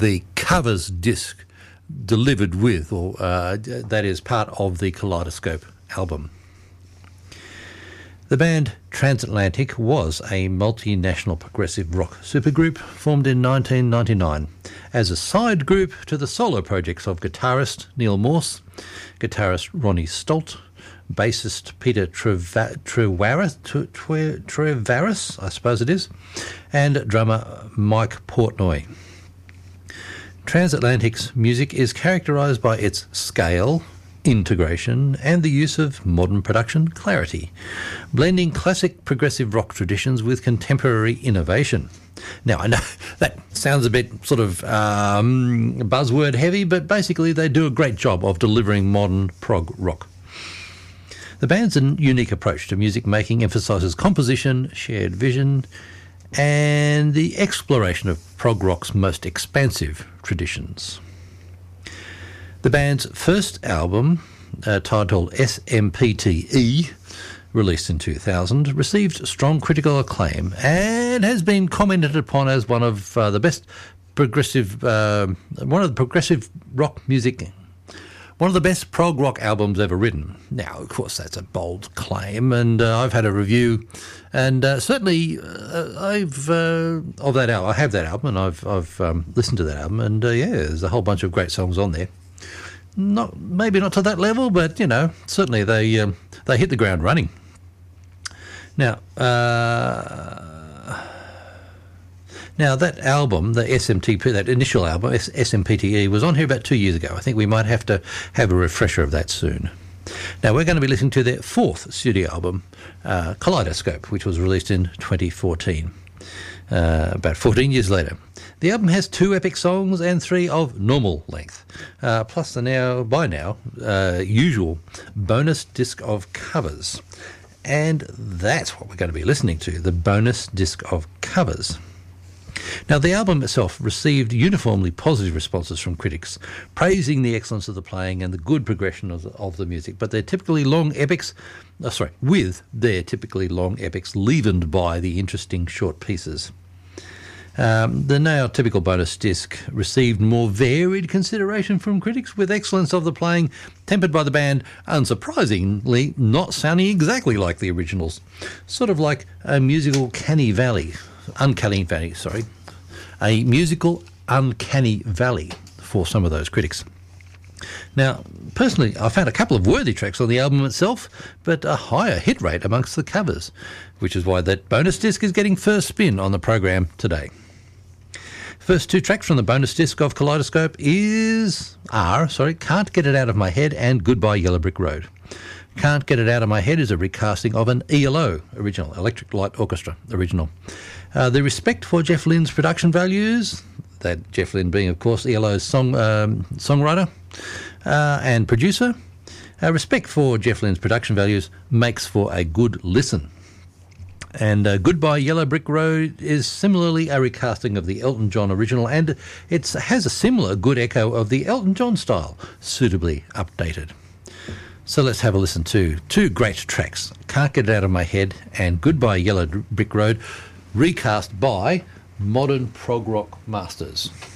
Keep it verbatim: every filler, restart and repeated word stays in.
the covers disc delivered with, or uh, that is part of the Kaleidoscope album. The band Transatlantic was a multinational progressive rock supergroup formed in nineteen ninety-nine as a side group to the solo projects of guitarist Neil Morse, guitarist Ronnie Stolt, bassist Peter Treva- Trevaris, Tre- Trevaris, I suppose it is, and drummer Mike Portnoy. Transatlantic's music is characterised by its scale, integration, and the use of modern production clarity, blending classic progressive rock traditions with contemporary innovation. Now, I know that sounds a bit sort of um, buzzword heavy, but basically they do a great job of delivering modern prog rock. The band's unique approach to music making emphasises composition, shared vision, and the exploration of prog rock's most expansive traditions. The band's first album, uh, titled S M P T E, released in two thousand, received strong critical acclaim and has been commented upon as one of uh, the best progressive, uh, one of the progressive rock music, one of the best prog rock albums ever written. Now, of course, that's a bold claim, and uh, I've had a review, and uh, certainly uh, I've uh, of that album. I have that album, and I've I've um, listened to that album, and uh, yeah, there's a whole bunch of great songs on there. Not maybe not to that level, but you know, certainly they um, they hit the ground running. Now, uh, now that album, the S M T P, that initial album, S M P T E, was on here about two years ago. I think we might have to have a refresher of that soon. Now we're going to be listening to their fourth studio album, uh, Kaleidoscope, which was released in twenty fourteen, uh, about fourteen years later. The album has two epic songs and three of normal length, uh, plus the now, by now, uh, usual bonus disc of covers. And that's what we're going to be listening to, the bonus disc of covers. Now, the album itself received uniformly positive responses from critics, praising the excellence of the playing and the good progression of the, of the music, but they're typically long epics, oh, sorry, with their typically long epics leavened by the interesting short pieces. Um, the now typical bonus disc received more varied consideration from critics, with excellence of the playing tempered by the band unsurprisingly not sounding exactly like the originals. Sort of like a musical Canny Valley, Uncanny Valley, sorry, a musical Uncanny Valley for some of those critics. Now, personally, I found a couple of worthy tracks on the album itself, but a higher hit rate amongst the covers, which is why that bonus disc is getting first spin on the program today. First two tracks from the bonus disc of Kaleidoscope is are sorry Can't Get It Out of My Head and Goodbye Yellow Brick Road. Can't Get It Out of My Head is a recasting of an E L O original, Electric Light Orchestra original. Uh, the respect for Jeff Lynne's production values, that Jeff Lynne being, of course, E L O's song um, songwriter uh, and producer, uh, respect for Jeff Lynne's production values makes for a good listen. And uh, Goodbye Yellow Brick Road is similarly a recasting of the Elton John original, and it has a similar good echo of the Elton John style, suitably updated. So let's have a listen to two great tracks, Can't Get It Out of My Head and Goodbye Yellow Brick Road, recast by modern prog rock masters.